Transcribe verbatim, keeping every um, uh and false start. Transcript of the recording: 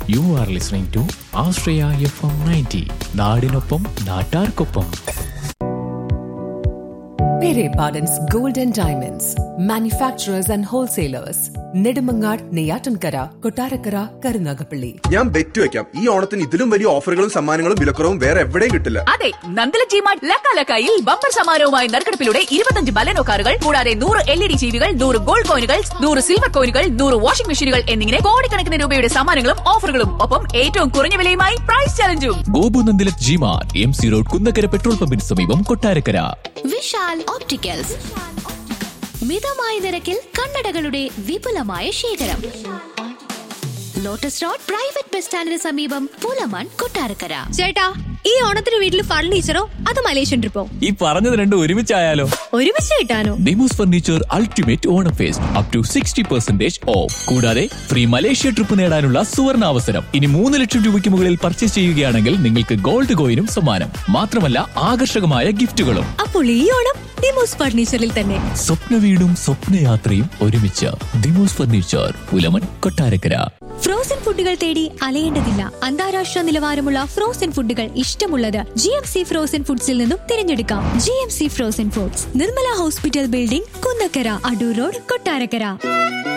You are listening to Ashraya F M ninety. നാടിനൊപ്പം നാട്ടാർക്കൊപ്പം. Pere Pardon's Gold and Diamonds, manufacturers and wholesalers. Nedumangad, Neyyattinkara, Kottarakkara, Karunagappally. ഞാൻ bet വെക്കാം, ഈ ഓണത്തിന് ഇതിലും വലിയ ഓഫറുകളും സമ്മാനങ്ങളും വിലക്കുറവും വേറെ എവിടെയും കിട്ടില്ല. അതെ, നന്ദല ജിമാർട്ട് ലക്കാലക്കായിൽ ബമ്പർ സമ്മാനവുമായി നറുക്കെടുപ്പിലൂടെ ഇരുപത്തഞ്ച് ബലനോ കാറുകൾ കൂടാതെ നൂറ് എൽ ഇ ഡി ടിവികൾ, നൂറ് ഗോൾഡ് കോയിനുകൾ, നൂറ് സിൽവർ കോയിനുകൾ, നൂറ് വാഷിംഗ് മെഷീനുകൾ എന്നിങ്ങനെ കോടിക്കണക്കിന് രൂപയുടെ സമ്മാനങ്ങളും ഓഫറുകളും ഒപ്പം ഏറ്റവും കുറഞ്ഞ വിലയുമായി price ചലഞ്ചും. Gopu Nandilath G-Mart, M C road, Kunnakkara petrol പമ്പിന് സമീപം, കൊട്ടാരക്കര. വിശാൽ ഓപ്റ്റിക്കൽസ്, മിതമായ നിരക്കിൽ കണ്ണടകളുടെ വിപുലമായ ശേഖരം. ലോട്ടസ് റോഡ് പ്രൈവറ്റ് ബസ് സ്റ്റാൻഡിന് സമീപം, പുലമൺ, കൊട്ടാരക്കര. ചേട്ടാ, ഈ ഓണത്തിന് വീട്ടിൽ ഫർണിച്ചറോ അത് മലേഷ്യൻ ട്രിപ്പോ? ഈ പറഞ്ഞത് രണ്ടും ഒരുമിച്ചായാലോ? ഒരുമിച്ച് കിട്ടാനോ? Demos furniture ultimate Onam first up to sixty percentage of. കൂടാതെ ഫ്രീ മലേഷ്യ ട്രിപ്പ് നേടാനുള്ള സുവർണ അവസരം. ഇനി മൂന്ന് ലക്ഷം രൂപയ്ക്ക് മുകളിൽ പർച്ചേസ് ചെയ്യുകയാണെങ്കിൽ നിങ്ങൾക്ക് ഗോൾഡ് കോയിനും സമ്മാനം. മാത്രമല്ല ആകർഷകമായ ഗിഫ്റ്റുകളും. അപ്പോൾ ഈ ഓണം ഡിമോസ് ഫർണിച്ചറിൽ തന്നെ. സ്വപ്ന വീടും സ്വപ്നയാത്രയും ഒരുമിച്ച്. ഡിമോസ് ഫർണിച്ചർ, പുലമൺ, കൊട്ടാരക്കര. ഫ്രോസൺ ഫുഡുകൾ തേടി അലയേണ്ടതില്ല. അന്താരാഷ്ട്ര നിലവാരമുള്ള ഫ്രോസൺ ഫുഡുകൾ ഇഷ്ടമുള്ളത് ജി എം സി ഫ്രോസൺ ഫുഡ്സിൽ നിന്നും തിരഞ്ഞെടുക്കാം. G M C frozen foods, Nirmala hospital building, Kunnakkara, Adoor road, Kottarakkara.